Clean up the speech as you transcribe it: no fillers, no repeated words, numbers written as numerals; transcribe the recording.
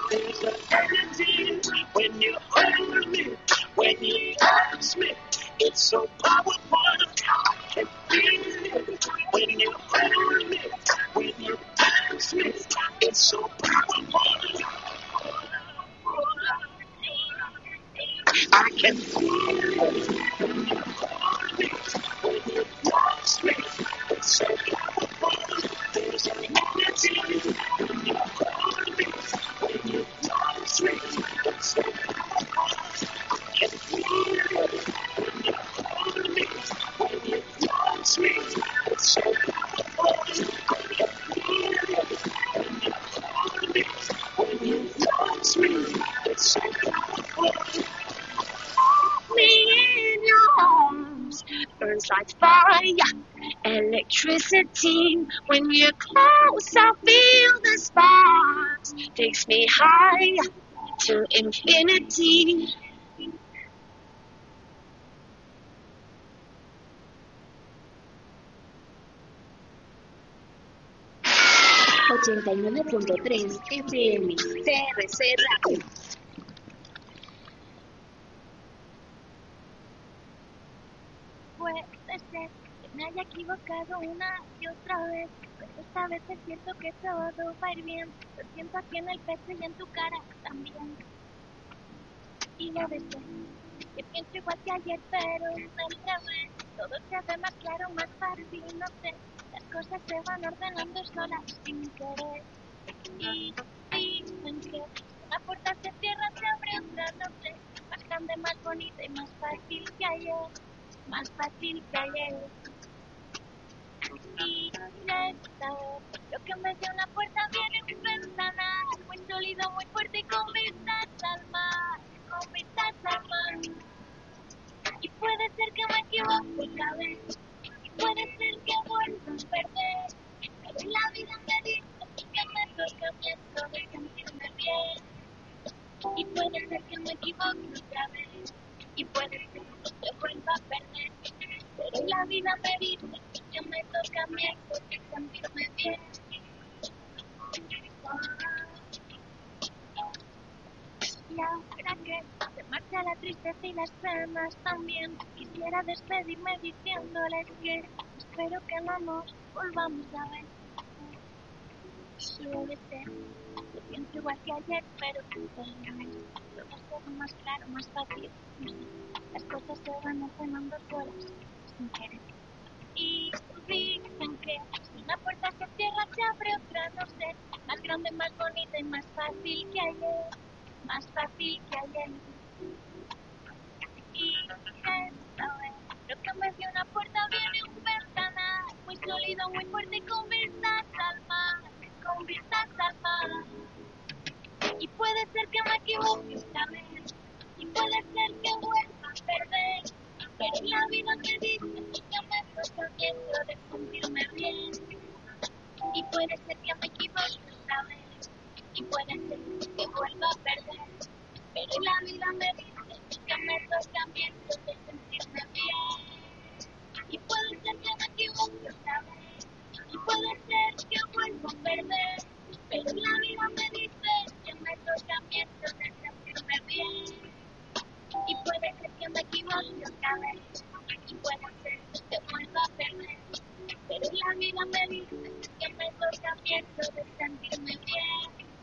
There's an energy when you hold me, when you touch me. It's so powerful, I can feel it. When you hold me, when you touch me. It's so powerful, I can feel it. When you hold me, when you touch me. It's so powerful, there's an energy when you hold me, when you touch me. It's so powerful, I can feel it. When you hold me, when you touch me. It's so powerful, I can feel it. When you hold me, when you touch me. It's so powerful. Me in your arms burns like fire, electricity. When you're close, I feel the sparks. Takes me higher to infinity. ...89.3 FM, CRC Radio. Puede ser que me haya equivocado una y otra vez, pero esta vez es cierto que todo va a ir bien. Lo siento aquí en el pecho y en tu cara también. Y debe ser que pienso igual que ayer, pero del revés. Todo se hace más claro, más fácil, no sé. Las cosas se van ordenando solas sin querer. Y dicen que una puerta se cierra, se abre otra, no sé. Más grande, más bonita y más fácil que ayer. Más fácil que ayer. Y esta vez lo que me dio una puerta viene un ventanal muy sólido, muy fuerte y con vistas al mar, con vistas al mar. Y puede ser que me equivoque otra vez, y puede ser que vuelva a perder, pero la vida me dice que me toca esto de sentirme bien. Y puede ser que me equivoque otra vez, y puede ser que vuelva a perder, pero la vida me dice que me toca esto de sentirme bien. Y ahora que se marcha la tristeza y las penas también, quisiera despedirme diciéndoles que espero que no nos volvamos a ver. Suele ser que pienso igual que ayer, pero del revés. Todo se ve más claro, más fácil, no sé. Las cosas se van ordenando solas, sin querer. Y dicen que si una puerta se cierra, se abre otra, no sé. Más grande, más bonita y más fácil que ayer. Más fácil que ayer. Y esta vez lo que me dio una puerta viene un ventanal muy sólido, muy fuerte y con vistas al mar. Con vistas al mar. Y puede ser que me equivoque esta vez. Y puede ser que vuelva a perder. Pero la vida me dice que me toca miedo de sentirme bien. Y puede ser que me equivoque otra vez. Y puede ser que vuelva a perder. Pero la vida me dice que me toca miedo de sentirme bien. Y puede ser que me equivoque otra vez. Y puede ser que vuelva a perder. Pero la vida me dice